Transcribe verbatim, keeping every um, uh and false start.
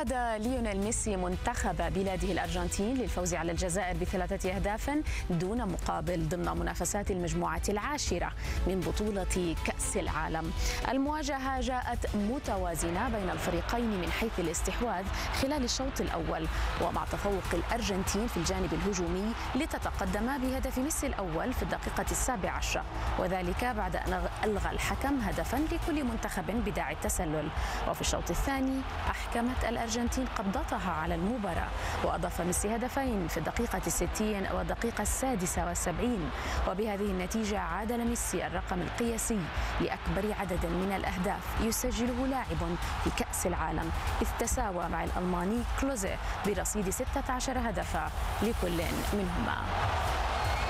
قاد ليونيل ميسي منتخب بلاده الأرجنتين للفوز على الجزائر بثلاثة أهداف دون مقابل ضمن منافسات المجموعة العاشرة من بطولة كأس العالم. المواجهة جاءت متوازنة بين الفريقين من حيث الاستحواذ خلال الشوط الأول، ومع تفوق الأرجنتين في الجانب الهجومي لتتقدم بهدف ميسي الأول في الدقيقة السابعة عشرة، وذلك بعد أن ألغى الحكم هدفا لكل منتخب بداعي التسلل. وفي الشوط الثاني أحكمت الأرجنتين قبضتها على المباراة، وأضاف ميسي هدفين في الدقيقة الستين والدقيقة السادسة والسبعين، وبهذه النتيجة عادل ميسي الرقم القياسي لأكبر عدد من الأهداف يسجله لاعب في كأس العالم، إذ تساوى مع الألماني كلوزي برصيد ستة عشر هدفا لكل منهما.